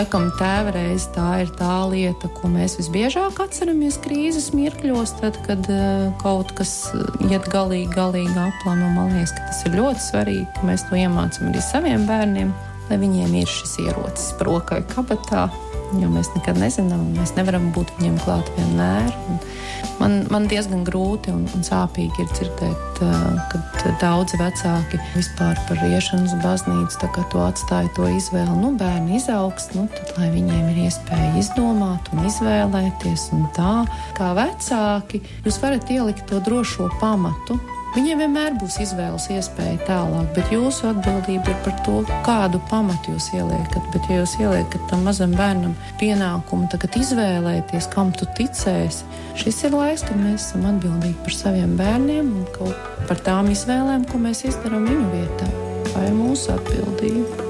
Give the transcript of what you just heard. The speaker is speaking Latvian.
Laikam tēvreiz tā ir tā lieta, ko mēs visbiežāk atceramies krīzes mirkļos, tad, kad kaut kas iet galīgi aplam, un man liekas, ka tas ir ļoti svarīgi, ka mēs to iemācam arī saviem bērniem, lai viņiem ir šis ierocis rokai kabatā, jo mēs nekad nezinām, un mēs nevaram būt viņiem klāt vienmēr. Man diezgan grūti un sāpīgi ir dzirdēt, kad daudzi vecāki vispār par iešanu uz baznīcu, tā kā to atstāja to izvēli. Bērni izaugs, tad lai viņiem ir iespēja izdomāt un izvēlēties un tā. Kā vecāki, jūs varat ielikt to drošo pamatu. Viņiem vienmēr būs izvēles iespēja tālāk, bet jūsu atbildība ir par to, kādu pamatu jūs ieliekat. Bet ja jūs ieliekat tam mazam bērnam pienākumu tagad izvēlēties, kam tu ticēsi, šis ir laiks, kad mēs esam atbildīgi par saviem bērniem un par tām izvēlēm, ko mēs izdarām viņu vietā. Tā ir mūsu atbildība.